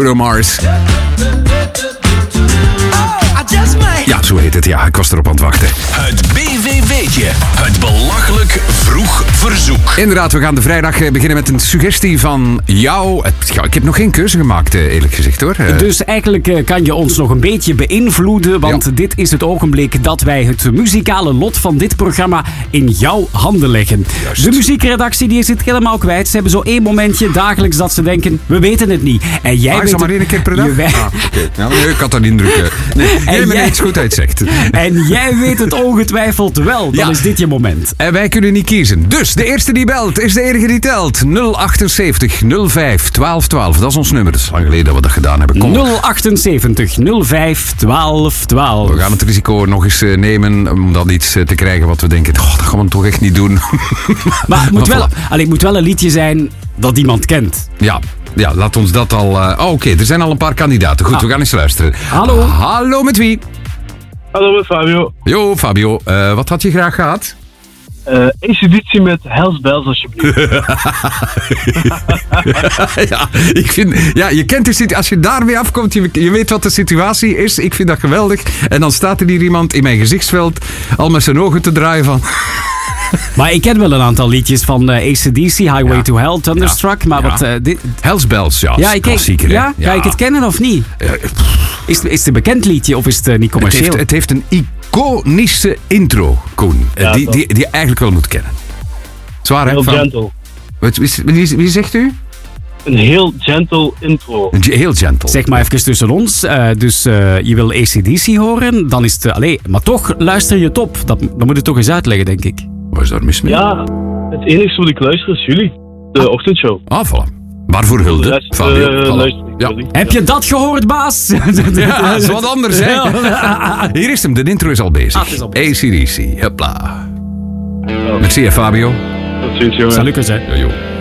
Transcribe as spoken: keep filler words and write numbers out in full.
Bruno Mars. Ja, zo heet het. Ja, ik was erop aan het wachten. Het B V V'tje. Het belachelijk vroeg verzoek. Inderdaad, we gaan de vrijdag beginnen met een suggestie van jou. Ja, ik heb nog geen keuze gemaakt, eerlijk gezegd hoor. Dus eigenlijk kan je ons nog een beetje beïnvloeden, want ja. dit is het ogenblik dat wij het muzikale lot van dit programma in jouw handen leggen. Juist. De muziekredactie die is het helemaal kwijt. Ze hebben zo één momentje dagelijks dat ze denken, we weten het niet. En jij ah, weet is dat maar één keer per dag? Wij... Ah, okay. ja, nee, ik had dat indruk. Nee, nee maar jij... iets goed uitzegt. En jij weet het ongetwijfeld wel. Dan ja. is dit je moment. En wij kunnen niet kiezen. Dus de eerste die belt is de enige die telt. nul achtenzeventig nul vijf twaalf twaalf. Dat is ons nummer. Dat is lang geleden dat we dat gedaan hebben. Kom nul achtenzeventig nul vijf twaalf twaalf. We gaan het risico nog eens nemen om dan iets te krijgen wat we denken, oh, dat gaan we toch echt niet doen. Maar het moet, wel, allee, moet wel een liedje zijn dat iemand kent. Ja. Ja, laat ons dat al... Uh... Oh, oké, okay. Er zijn al een paar kandidaten. Goed, ah. we gaan eens luisteren. Hallo. Uh, hallo, met wie? Hallo, met Fabio. Yo, Fabio. Uh, wat had je graag gehad? Uh, A C D C met Hells Bells, alsjeblieft. ja, ik vind... Ja, je kent de situatie. Als je daarmee afkomt, je, je weet wat de situatie is. Ik vind dat geweldig. En dan staat er hier iemand in mijn gezichtsveld al met zijn ogen te draaien van... Maar ik ken wel een aantal liedjes van uh, A C D C, Highway ja. to Hell, Thunderstruck. Ja. Maar ja. wat... Uh, dit... Hells Bells, ja. Ja, ik, klassieker, ja, ja. Ga ik het kennen of niet? Uh, is, is het een bekend liedje of is het uh, niet commercieel? Het heeft, het heeft een iconische intro, Koen. Ja, die, die, die je eigenlijk wel moet kennen. Zwaar, heel van... gentle. Wat, wie, wie, wie zegt u? Een heel gentle intro. Een heel gentle. Zeg maar even tussen ons. Uh, dus uh, je wil A C D C horen, dan is het... Uh, allez, maar toch luister je het op. Dat, dat moet je toch eens uitleggen, denk ik. Wat is daar mis mee? Ja, het enige wat ik luister is jullie. De ah. ochtendshow. Ah, voilà. Waarvoor hulde, rest, Fabio. Uh, voilà. ja. Heb je dat gehoord, baas? Ja, dat is wat anders, hè? Hier is hem, de intro is al bezig. Ah, is al bezig. A C D C, hopla. Oh. Merci, Fabio. Tot ziens, jongen. Salut, hè. Yo, yo.